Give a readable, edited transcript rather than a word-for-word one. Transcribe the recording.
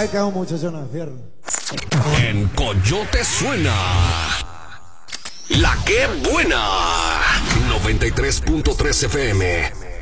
es que es un muchachón, fierro. En Coyote suena La Que Buena 93.3 FM.